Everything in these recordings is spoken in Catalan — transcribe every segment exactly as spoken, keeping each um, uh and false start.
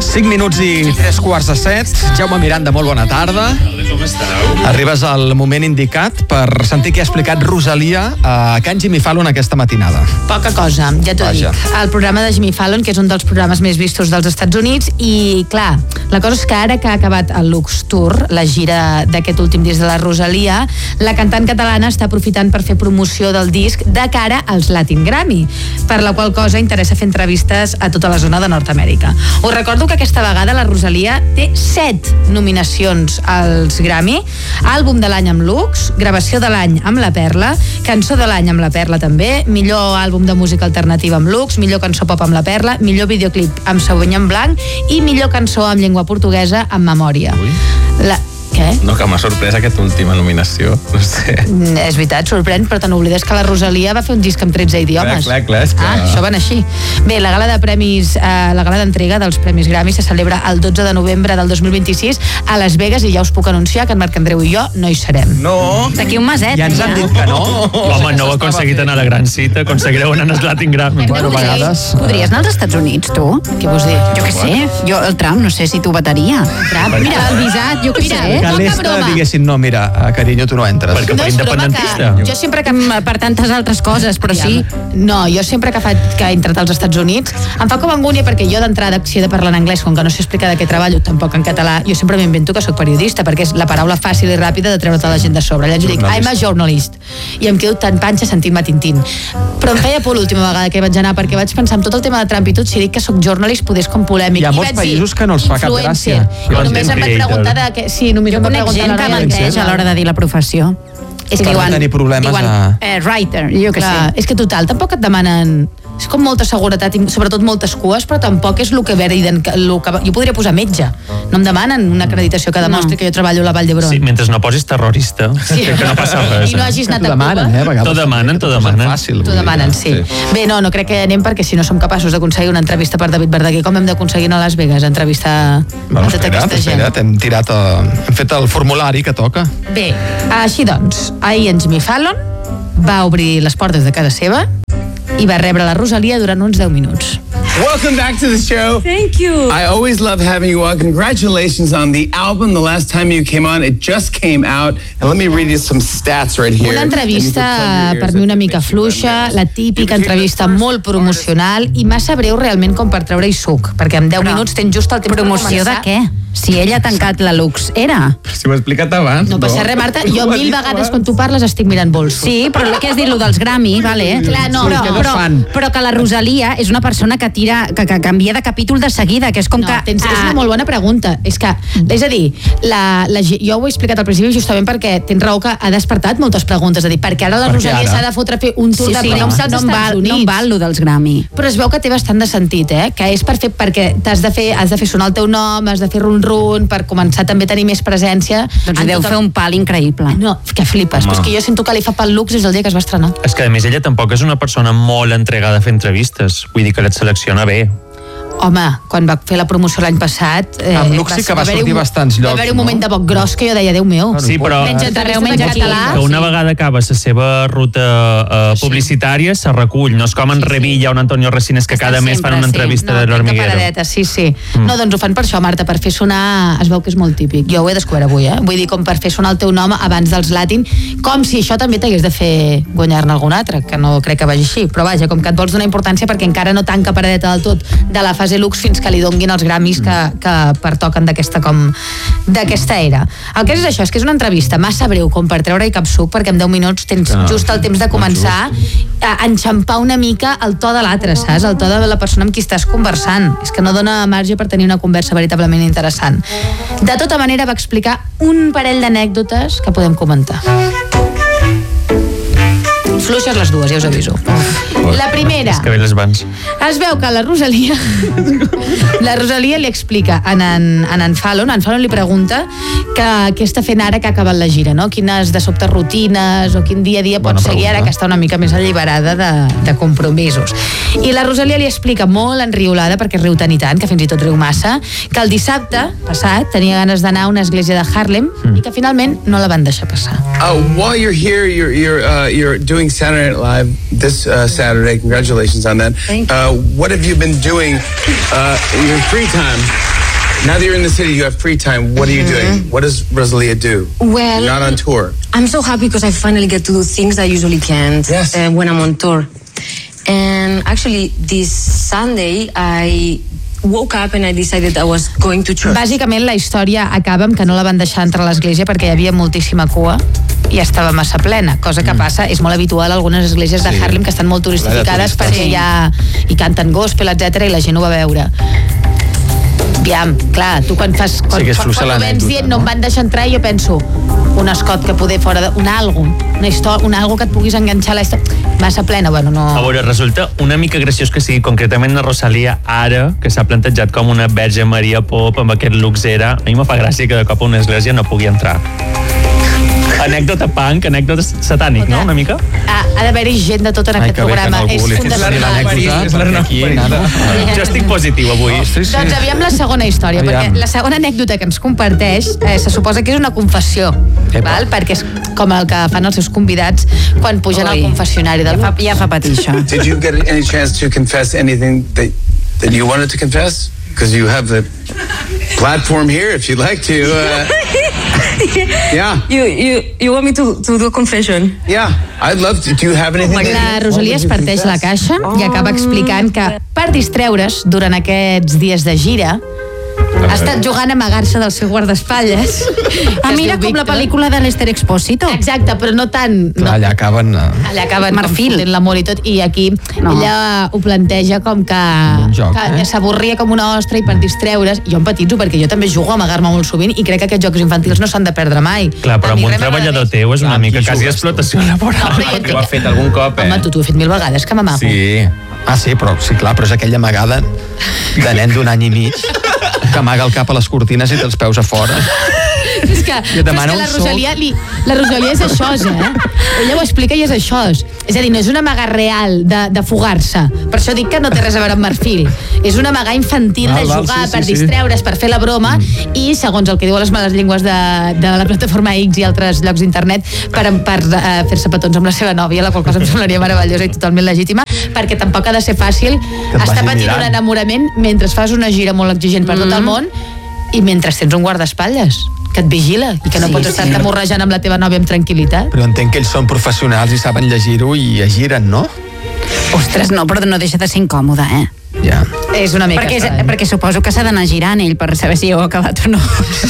cinc minuts i tres quarts de set. Jaume Miranda, molt bona tarda. Com esteu? Arribes al moment indicat per sentir què ha explicat Rosalia a Can Jimmy Fallon aquesta matinada. Poca cosa, ja t'ho Vaja. dic. El programa de Jimmy Fallon, que és un dels programes més vistos dels Estats Units, i clar, la cosa és que ara que ha acabat el Lux Tour, la gira d'aquest últim disc de la Rosalia, la cantant catalana està aprofitant per fer promoció del disc de cara als Latin Grammy, per la qual cosa interessa fer entrevistes a tota la zona de Nord-Amèrica. Us recordo que aquesta vegada la Rosalia té set nominacions als Grammy: àlbum de l'any amb Lux, gravació de l'any amb La Perla, cançó de l'any amb La Perla també, millor àlbum de música alternativa amb Lux, millor cançó pop amb La Perla, millor videoclip amb Sauvignon Blanc i millor cançó amb llengua portuguesa amb Memòria. Ui. La... Què? No, que m'ha sorprès aquesta última nominació. No sé. És veritat, sorprèn, però te n'oblides que la Rosalia va fer un disc amb tretze idiomes. Clar, clar, clar, és que... Ah, això van així. Bé, la gala de premis, eh, la gala d'entrega dels Premis Grammy se celebra el dotze de novembre del dos mil vint-i-sis a Las Vegas i ja us puc anunciar que en Marc Andreu i jo no hi serem. No! D'aquí un meset. Ja ens han dit que no. Home, no heu aconseguit anar a la gran cita, aconseguireu anar als Latin Grammy. Bueno, a vegades... Podries anar als Estats Units, tu? Què vols dir? Jo què sé, jo, el Trump, no sé si t'ho vetaria. Trump? Mira, el visat, jo què Mira, sé. Que poca l'Esta broma. diguessin, no, mira, carinyo, tu no entres. Perquè No per és broma independentista. que jo sempre que... Per tantes altres coses, però sí. No, jo sempre que, fa, que he entrat als Estats Units em fa com angúnia perquè jo d'entrada, si he de parlar en anglès, com que no sé explicar de què treballo, tampoc en català, jo sempre m'invento que sóc periodista, perquè és la paraula fàcil i ràpida de treure tota la gent de sobre. Llavors jo dic, I'm a journalist. I em quedo tan panxa sentint-me Tintín. Però em feia por l'última vegada que vaig anar, perquè vaig pensar en tot el tema de Trump i tot, si dic que sóc journalist, poder és com polèmic. Hi ha I molts vaig dir, països que no els fa cap influencer. gràcia. I només em vaig Content preguntar de què... Sí, només Jo em va conec preguntar gent que l'hora de menteix què. a l'hora de dir la professió. És Per no tenir problemes diuen, a- eh, writer, jo què Clar, sé. és que total, tampoc et demanen... És com molta seguretat i sobretot moltes cues, però tampoc és el que veriden... El que, jo podria posar metge. No em demanen una acreditació que demostri No. que jo treballo a la Vall d'Hebron. Sí, mentre no posis terrorista, Sí. crec que no passa res. I no eh? hagis Que anat t'ho a Cuba. demanen, eh, a vegades. T'ho demanen, t'ho T'ho posen demanen. Fàcil, T'ho vull dir. demanen, sí. Bé, no, no crec que anem perquè si no som capaços d'aconseguir una entrevista per David Verdaguer, com hem d'aconseguir a Las Vegas entrevistar Bueno, a tota espera't, aquesta gent. espera't, hem tirat, a, hem fet el formulari que toca. Bé, així doncs, ahir en Jimmy Fallon va obrir les portes de casa seva i va rebre la Rosalia durant uns deu minuts. Welcome back to the show. Thank you. I always love having you on. Congratulations on the album. The last time you came on, it just came out. And let me read you some stats right here. Una entrevista per mi una mica fluixa, la típica entrevista molt promocional i massa breu realment com per treure-hi suc, perquè en deu minuts tens just el temps Promoció per de començar. què? Si ella ha tancat la Lux, era. Si ho he explicat abans. No passa res, Marta. Jo Ho has mil dit vegades abans. quan tu parles estic mirant bolsos. Sí, però què has dit, lo dels Grammy, vale? Clar, no, però, que no però, fan. però que la Rosalia és una persona que tira, que, que canvia de capítol de seguida, que és com No, que... tens, és ah, una molt bona pregunta. És que, és a dir, la, la, ge- jo ho he explicat al principi justament perquè tens raó que ha despertat moltes preguntes. És a dir, perquè ara la Perquè Rosalia ara? s'ha de fotre a fer un tour Sí, de sí, premsa als no, em Estats val, Units. no em val lo dels Grammy. Però es veu que té bastant de sentit, eh? Que és per fer, perquè t'has de fer, has de fer sonar el teu nom, has de fer run-run, per començar també a tenir més presència. Doncs en deu tot el- fer un pal increïble. No, que flipes. Però és que jo sento que li fa pel Lux des del dia que es va estrenar. És que a més ella tampoc és una persona molt entregada a fer entrevistes. Vull dir que et selecciona bé. Home, quan va fer la promoció l'any passat... Eh, Amb Lux sí que va haver-hi sortir un- bastants llocs, Va haver un no? moment de boc gros que jo deia, Déu meu. Sí, però Menys Enterreu, entrevistes menys en aquí. català. que una vegada acaba la seva ruta uh, publicitària se recull. No és com en Revilla o en Antonio Resines que Estan cada mes fan sempre, una sí. entrevista No, de tinc l'Hormiguero. paradeta, sí, sí. Mm. No, doncs ho fan per això, Marta, per fer sonar... Es veu que és molt típic. Jo ho he descobert avui, eh? Vull dir, com per fer sonar el teu nom abans dels Latin, com si això també t'hagués de fer guanyar-ne algun altre, que no crec que vagi així. Però vaja, com que et vols donar importància perquè encara no tanca paradeta del tot de la fase Lux fins que li donguin els Grammys que, que pertoquen d'aquesta com d'aquesta era. El que és això, és que és una entrevista massa breu com per treure-hi cap suc, perquè en deu minuts tens Ah, just el temps de començar a enxampar una mica el to de l'altre, saps? El to de la persona amb qui estàs conversant. És que no dona marge per tenir una conversa veritablement interessant. De tota manera, va explicar un parell d'anècdotes que podem comentar. Fluixes les dues, ja us aviso. La primera, És que bé les vans. es veu que la Rosalia la Rosalia li explica en en, en, en Fallon, en Fallon li pregunta que què està fent ara que ha acabat la gira, no? Quines de sobte rutines o quin dia a dia pot Bona seguir ara pregunta. que està una mica més alliberada de, de compromisos. I la Rosalia li explica molt enriolada, perquè riu tant i tant, que fins i tot riu massa, que el dissabte passat tenia ganes d'anar a una església de Harlem mm. i que finalment no la van deixar passar. Uh, while you're here, you're you're uh, you're doing Saturday Night Live this uh, Saturday. Congratulations on that. Thank you. Uh, what have you been doing uh, in your free time? Now that you're in the city, you have free time. What are you doing? What does Rosalia do? Well, You're not on tour. I'm so happy because I finally get to do things I usually can't Yes. uh, when I'm on tour. And actually, this Sunday, I woke up and I decided I was going to church. Bàsicament la història acaba amb que no la van deixar entrar a l'església perquè hi havia moltíssima cua i estava massa plena, cosa que passa, és molt habitual a algunes esglésies de Harlem que estan molt turistificades perquè hi ha, hi canten gospel, etcètera, i la gent ho va veure. Aviam, clar, tu quan fas... Quan, Sí que és quan, fluixa quan ho vens l'anècdota, dient no? no em van deixar entrar, jo penso un escot que poder fora de... Un algo, una història, un algo que et puguis enganxar a la història. Massa plena, bueno, no... A veure, resulta una mica graciós que sigui concretament la Rosalia ara, que s'ha plantejat com una Verge Maria Pop amb aquest luxera. A mi me fa gràcia que de cop a una església no pugui entrar. Anècdota punk, anècdota satànic, no? Una mica? Ha, ha d'haver-hi gent de tot en Ai, aquest que bé que programa. no algú És li fes servir fundamental. l'anècdota, És la perquè aquí nada. Jo estic positiu avui. Sí, sí. Doncs aviam la segona història, Aviam. perquè la segona anècdota que ens comparteix eh, se suposa que és una confessió, Epa. val? Perquè és com el que fan els seus convidats quan pugen Ui. al confessionari del Ja fa, ja fa patir això. Did you get any chance to confess anything that, that you wanted to confess? Because you have the platform here if you'd like to. Uh, yeah, You, you, you want me to, to do a confession? yeah. I'd love to. Do you have anything? La Rosalia es parteix la caixa i acaba explicant que per distreure's durant aquests dies de gira ha estat jugant a amagar-se del seu guardaespatlles. Ah, mira, com la pel·lícula de l'Esther Exposito. Exacte, però no tant. No. Clar, allà acaben... eh, Allà acaben Marfil. fotent l'amor i tot, i aquí No. ella ho planteja com que, un joc, que eh? s'avorria com una ostra i per distreure's, jo empatitzo perquè jo també jugo a amagar-me molt sovint i crec que aquests jocs infantils no s'han de perdre mai. Clar, però A mi amb un res treballador m'agrada teu és una Amb mica qui quasi jugues, explotació No, laboral. però jo Perquè ho ha fet algun cop, més. eh? Home, tu t'ho he fet mil vegades, que m'amago. Sí. Ah, sí, però sí, clar, però és aquella amagada de nen d'un any i mig que amaga el cap a les cortines i té els peus a fora. És que, I et però és demana que la un sou. Rosalia, li, la Rosalia és això, eh? Ella ho explica i és això. És a dir, no és una amaga real de, de fugar-se. Per això dic que no té res a veure amb Marfil. És una amaga infantil Val, de val, jugar sí, sí, per sí. distreure's, per fer la broma, mm. i segons el que diuen les males llengües de, de la plataforma X i altres llocs d'internet, per, per uh, fer-se petons amb la seva nòvia, la qual cosa em semblaria meravellosa i totalment legítima, perquè tampoc ha de ser fàcil et estar vagin patint mirant. un enamorament mentre fas una gira molt exigent per tot el món i mentre tens un guardaespatlles que et vigila i que no Sí, pots estar sí. t'amorrejant amb la teva nòvia amb tranquil·litat. Però entenc que ells són professionals i saben llegir-ho i es giren, no? Ostres, no, però no deixa de ser incòmode, eh? Ja. És una mica Perquè, estrany. perquè suposo que s'ha d'anar girant ell per saber si heu acabat o no.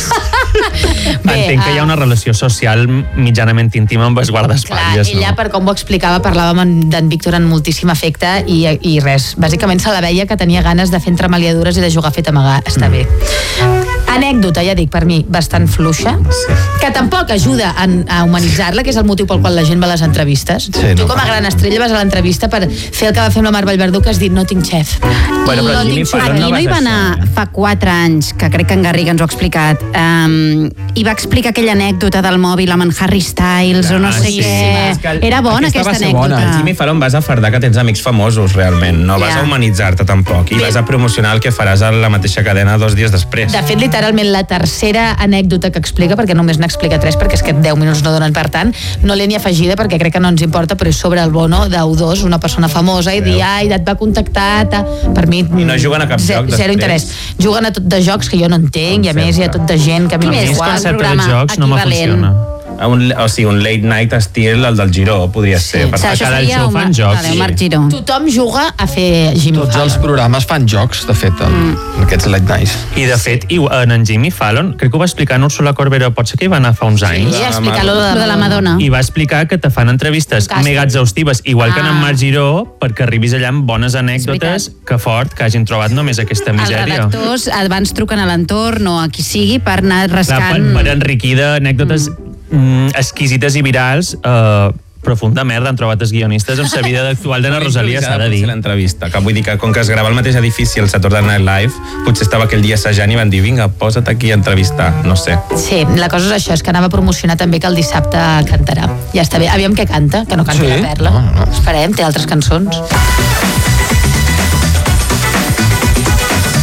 Bé, Entenc que hi ha una ah, relació social mitjanament íntima amb els Clar, guardaespatlles, ella, no? per com ho explicava, parlava amb en- d'en Víctor amb moltíssim afecte i, i res. Bàsicament se la veia que tenia ganes de fer entremaliadures i de jugar a fet amagar. Està bé. Anècdota, ja dic, per mi, bastant fluixa, que tampoc ajuda a, a humanitzar-la, que és el motiu pel qual la gent va a les entrevistes. Sí, tu no, com a va. gran estrella vas a l'entrevista per fer el que va fer amb la Mar Vallverdú, que has dit no tinc xef. Bueno, però no Jimmy tinc Fallon xef. Aquí no hi va anar fa quatre anys, que crec que en Garriga ens ho ha explicat, um, i va explicar aquella anècdota del mòbil amb en Harry Styles o no Ah, sé sí. què. És que Era bona aquesta va aquesta ser bona. anècdota. El Jimmy Fallon vas a fardar que tens amics famosos, realment. No vas Ja. a humanitzar-te tampoc. I vas a promocionar el que faràs a la mateixa cadena dos dies després. De fet, literalment, la tercera anècdota que explica, perquè només n'explica tres, perquè és que deu minuts no donen per tant, no l'he ni afegida perquè crec que no ens importa, però és sobre el Bono d'U dos, una persona famosa, i dir, ai, et va contactar, ta... per mi... I no juguen a cap ze- joc Zero després. interès. Juguen a tot de jocs que jo no entenc, i a més hi ha tot de gent que a mi Quin m'és és? igual. concepte de programa jocs no equivalent. m'funciona. A Un, o sigui, un late night estil, el del Giró, podria ser. O sigui, a això cada seria show un- fan jocs, Vale, sí. Marc Giró. Tothom juga a fer Jimmy Tots els Fallon. programes fan jocs, de fet, en, en aquests late nights. I de fet, i en en Jimmy Fallon, crec que ho va explicar en Úrsula Corbera, pot ser que hi va anar fa uns anys, I explicar-lo de, Lo de la Madonna. i va explicar que te fan entrevistes Un càsting. mega exhaustives, igual que en Ah. en Marc Giró, perquè arribis allà amb bones anècdotes, que fort que hagin trobat només aquesta Els misèria. redactors abans truquen a l'entorn o a qui sigui per anar Clar, per, rascant... per enriquir d'anècdotes mm. exquisites i virals, eh, profunda merda han trobat els guionistes amb la vida actual de la Rosalia, s'ha de dir. L'entrevista, que vull dir que com que es grava al mateix edifici el Saturday Night Live, potser estava aquell dia assajant i van dir, vinga, posa't aquí a entrevistar, no sé. Sí, la cosa és això, és que anava a promocionar també que el dissabte cantarà. Ja està bé. Aviam què canta, que no canta Sí? la Perla. No, no. Esperem, té altres cançons.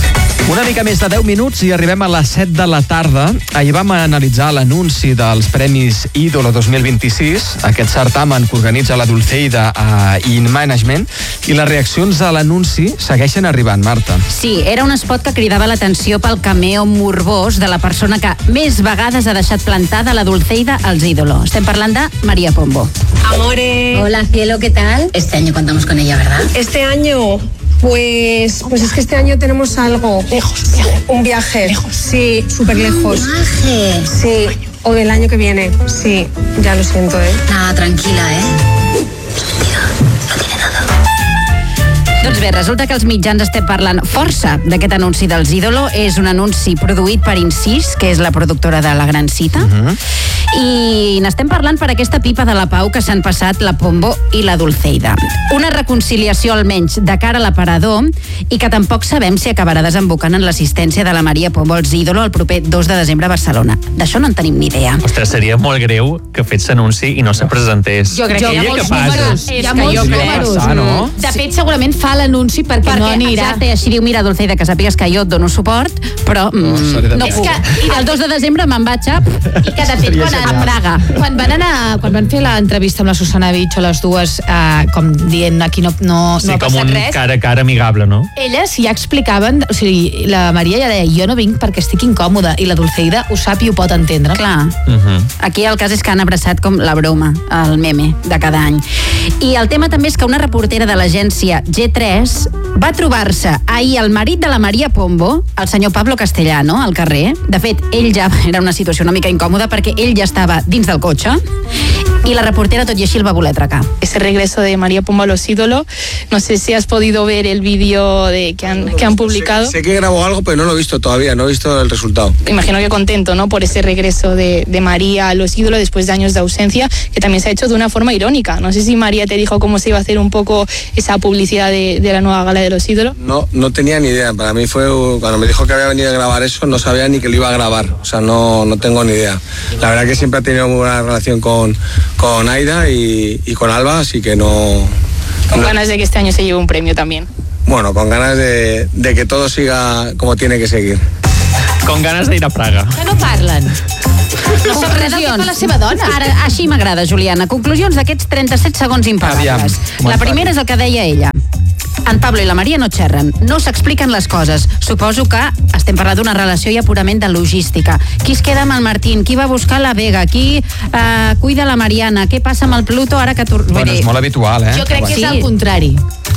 Una mica més de deu minuts i arribem a les set de la tarda. Ahir vam analitzar l'anunci dels Premis Ídolo dos mil vint-i-sis, aquest certamen que organitza la Dulceida a In Management, i les reaccions a l'anunci segueixen arribant, Marta. Sí, era un spot que cridava l'atenció pel cameo morbós de la persona que més vegades ha deixat plantada la Dulceida als Ídolo. Estem parlant de María Pombo. Amore. Hola, cielo, ¿qué tal? Este año contamos con ella, ¿verdad? Este año, pues, pues es que este año tenemos algo. Lejos, viaje. Un viaje. Lejos. Sí, súper lejos. ¿Un viaje? Sí, o del año que viene. Sí, ya lo siento, ¿eh? Nada, tranquila, ¿eh? No tiene nada. Doncs bé, resulta que els mitjans estem parlant força d'aquest anunci dels Ídolo. És un anunci produït per Incís, que és la productora de La Gran Cita. Uh-huh. I n'estem parlant per aquesta pipa de la pau que s'han passat la Pombo i la Dulceida. Una reconciliació almenys de cara a l'aparador i que tampoc sabem si acabarà desembocant en l'assistència de la Maria Pombo als Ídolo el proper dos de desembre a Barcelona. D'això no en tenim ni idea. Ostres, seria molt greu que fes anunci i no se presentés. Jo crec que hi ha molts números. Hi ha molts números. No? De fet, segurament fa l'anunci perquè, perquè no anirà. Exacte, així diu, mira, Dulceida, que sàpigues que jo et dono suport, però mm, no puc. Que, el dos de desembre me'n vaig a... I que, de fet, quan, a Praga. Quan van anar, quan van fer l'entrevista amb la Susana Bitxo, les dues, eh, com dient aquí no, no, sí, no ha passat res. Sí, com un cara a cara amigable, no? Elles ja explicaven, o sigui, la Maria ja deia, jo no vinc perquè estic incòmoda, i la Dulceida ho sap i ho pot entendre. Clar. Uh-huh. Aquí el cas és que han abraçat com la broma, el meme de cada any. I el tema també és que una reportera de l'agència G tres va trobar-se ahir el marit de la Maria Pombo, el senyor Pablo Castellano, al carrer. De fet, ell ja era una situació una mica incòmoda perquè ell ja estava dins del cotxe i la reportera tot i així el va voler atracar. Ese regreso de María Pombo a los Ídolos, no sé si has podido ver el vídeo de, que, han, que han publicado. Sé, sé que grabó algo, pero no lo he visto todavía, no he visto el resultado. Imagino que contento, ¿no?, por ese regreso de, de María a los Ídolos después de años de ausencia, que también se ha hecho de una forma irónica. No sé si María te dijo cómo se iba a hacer un poco esa publicidad de, de la nueva gala de los Ídolos. No, no tenía ni idea. Para mí fue, cuando me dijo que había venido a grabar eso, no sabía ni que lo iba a grabar. O sea, no, no tengo ni idea. La verdad que siempre ha tenido muy buena relación con, con Aida y, y con Alba, así que no... Con no, ganas de que este año se lleve un premio también. Bueno, con ganas de, de que todo siga como tiene que seguir. Con ganes d'ir a Praga. Que no parlen. No s'agrada que fa la seva dona. Ara, així m'agrada, Juliana. Conclusions d'aquests trenta-set segons impagables. Aviam, la primera és el que deia ella. En Pablo i la Maria no xerren, no s'expliquen les coses. Suposo que estem parlant d'una relació ja purament de logística. Qui es queda amb el Martín? Qui va buscar la Vega? Qui eh, cuida la Mariana? Què passa amb el Pluto ara que... Bueno, és molt habitual, eh? Jo crec que és al contrari.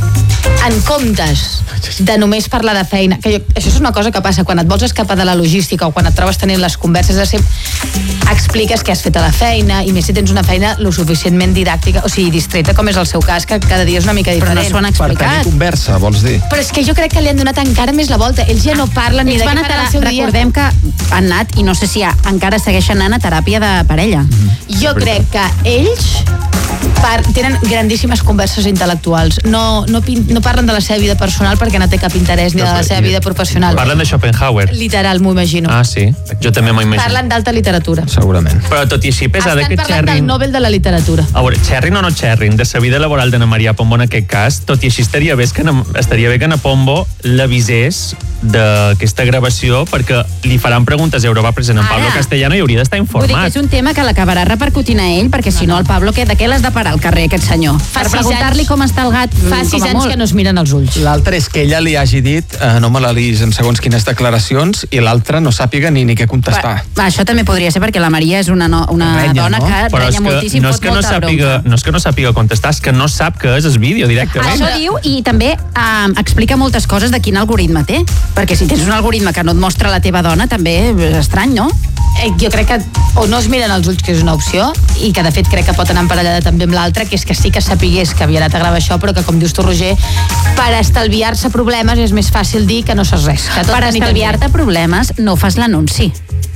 En comptes de només parlar de feina, que jo, això és una cosa que passa quan et vols escapar de la logística o quan et trobes tenint les converses de sempre, expliques què has fet a la feina, i més si tens una feina lo suficientment didàctica, o sigui, distreta, com és el seu cas, que cada dia és una mica diferent. Però no s'ho han explicat. Per tenir conversa, vols dir? Però és que jo crec que li han donat encara més la volta. Ells ja no parlen ni de què farà el seu dia. Recordem que han anat, i no sé si encara segueixen anant a teràpia de parella. Mm-hmm. Jo crec que ells par tenen grandíssimes converses intel·lectuals. No, no, no parlen de la seva vida personal perquè no té cap interès ni de la seva vida professional. Parlen de Schopenhauer. Literal, m'ho imagino. Ah, sí? Jo també m'ho imagino. Parlen d'alta literatura. Segurament. Però tot i així, pesada que Estan parlant xerrin... del Nobel de la literatura. A veure, xerrin o no xerrin, de la vida laboral d'Anna Maria Pombo en aquest cas, tot i així estaria bé que, estaria bé que Anna Pombo l'avisés d'aquesta gravació, perquè li faran preguntes a Europa present en Pablo Castellano i hauria d'estar informat. Vull dir que és un tema que l'acabarà repercutint a ell, perquè si no, el Pablo, què, de què l'has de parar al carrer, aquest senyor? Fa per preguntar-li com està el gat. Fa sis anys que no es miren els ulls. L'altre és que ella li hagi dit eh, no me la lis en segons quines declaracions i l'altre no sàpiga ni, ni què contestar. Va, això també podria ser perquè la Maria és una, no, una renya, dona no? que Però renya és que moltíssim, no és pot que no molta sàpiga, bronca. no és que no sàpiga contestar, és que no sap què és el vídeo directament. Això diu, i també eh, explica moltes coses de quin algoritme té, perquè si tens un algoritme que no et mostra la teva dona, també és estrany, no? Eh, jo crec que o no es miren els ulls, que és una opció, i que de fet crec que pot anar emparellada també amb l'altra, que és que sí que sapigués que havia anat a gravar això, però que, com dius tu, Roger, per estalviar-se problemes és més fàcil dir que no saps res. Que tot per estalviar-te problemes no fas l'anunci.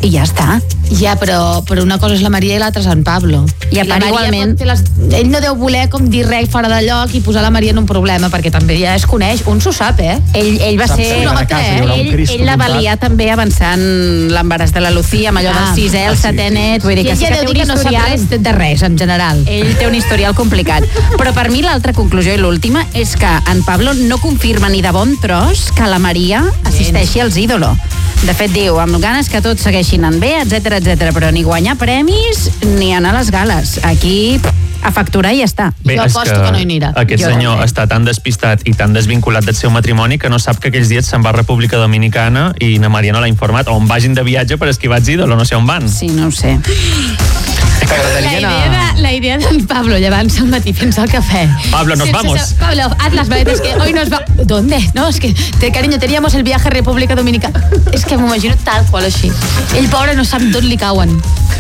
i ja està. Ja, però, però una cosa és la Maria i l'altra és en Pablo. I a part, igualment... Les... Ell no deu voler com dir res fora de lloc i posar la Maria en un problema, perquè també ja es coneix, un s'ho sap, eh? Ell, ell va Sap ser... que a casa hi haurà un Ell, Cristo ell la va muntat. liar també avançant l'embaràs de la Lucía, amb allò Ah. del sisè, el Ah, sí, setè sí, net, vull dir I que ell sí ja que deu té dir un que no sap historial... res de res, en general. Ell té un historial complicat. Però per mi l'altra conclusió i l'última és que en Pablo no confirma ni de bon tros que la Maria assisteixi als ídolo. De fet, diu, amb ganes que tots segueixin en bé, etc etc, però ni guanyar premis ni anar a les gales. Aquí, a facturar i ja està. Bé, Jo és aposto que no hi anirà. Aquest Jo senyor també. està tan despistat i tan desvinculat del seu matrimoni que no sap que aquells dies se'n va a República Dominicana i na Maria no l'ha informat, o on vagin de viatge per esquivar els ídolos, no sé on van. Sí, no ho sé. La T'agradaria idea, anar... de, la idea d'en Pablo llevant-se al matí fent el cafè. Pablo, nos Sense vamos. sa- Pablo, haz las maletas que hoy nos va... ¿Dónde? No, es que, te, cariño, teníamos el viaje a República Dominicana. És que m'ho imagino tal qual així. Ell, pobre, no sap d'on li cauen.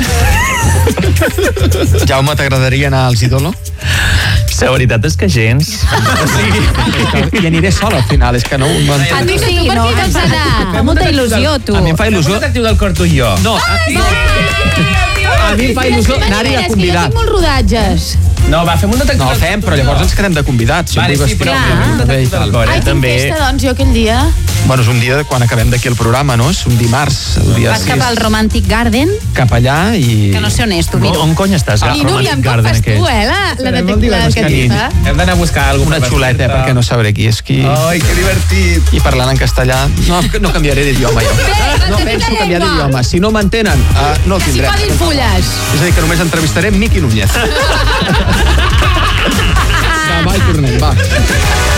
Jaume, t'agradaria anar als ídolo? La veritat és que gens. I aniré sol al final, és que no... no A entenc. tu sí, tu per què vols anar? Amb molta il·lusió, tu. A mi em fa il·lusió... Detectiu del cor tu i jo. No, a, a mi em fa il·lusió anar-hi de És que jo convidat. tinc molts rodatges. No, va, fem un detectiu No el del fem, cor però tu i llavors jo. ens quedem de convidats. Si Vale, em vull sí, vestir però bé fem un i detectiu tal. del cor, Ai, eh? tinc també- festa, doncs, jo aquell dia. Bueno, és un dia de quan acabem d'aquí el programa, no? És un dimarts, el dia Vas cap al sis. Romantic Garden, Cap allà i... que no sé on és, tu, On, miro. on cony estàs? I Núria, com fas tu, eh, la, la Serà molt detectiva divertit. que Canins. fa? Hem d'anar a buscar alguna Una xuleta, eh, perquè no sabré qui és qui. Ai, que divertit. I parlant en castellà... No, no canviaré d'idioma, jo. No penso canviar d'idioma. Si no m'entenen, uh, no el Si tindrem. posin fulles. És a dir, que només entrevistaré Miqui Núñez.